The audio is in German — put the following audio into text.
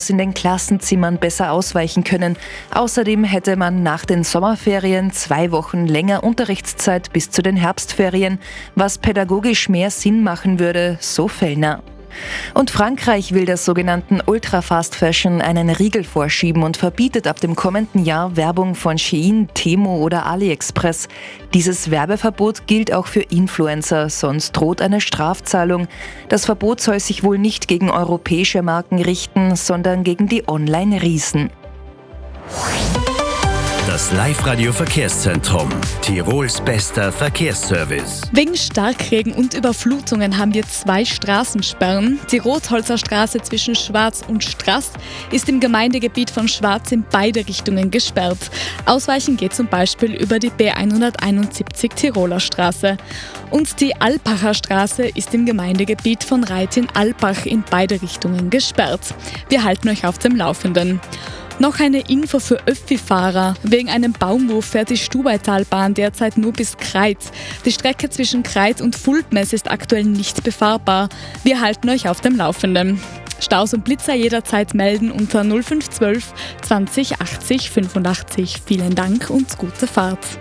in den Klassenzimmern besser ausweichen können. Außerdem hätte man nach den Sommerferien 2 Wochen länger Unterrichtszeit bis zu den Herbstferien, was pädagogisch mehr Sinn machen würde, so Fellner. Und Frankreich will der sogenannten Ultra-Fast Fashion einen Riegel vorschieben und verbietet ab dem kommenden Jahr Werbung von Shein, Temu oder AliExpress. Dieses Werbeverbot gilt auch für Influencer, sonst droht eine Strafzahlung. Das Verbot soll sich wohl nicht gegen europäische Marken richten, sondern gegen die Online-Riesen. Das Live-Radio-Verkehrszentrum. Tirols bester Verkehrsservice. Wegen Starkregen und Überflutungen haben wir 2 Straßensperren. Die Rotholzer Straße zwischen Schwarz und Straß ist im Gemeindegebiet von Schwarz in beide Richtungen gesperrt. Ausweichen geht zum Beispiel über die B171 Tiroler Straße. Und die Alpacher Straße ist im Gemeindegebiet von Reit in Alpach in beide Richtungen gesperrt. Wir halten euch auf dem Laufenden. Noch eine Info für Öffi-Fahrer. Wegen einem Baumwurf fährt die Stubaitalbahn derzeit nur bis Kreuz. Die Strecke zwischen Kreuz und Fulpmes ist aktuell nicht befahrbar. Wir halten euch auf dem Laufenden. Staus und Blitzer jederzeit melden unter 0512 20 80 85. Vielen Dank und gute Fahrt.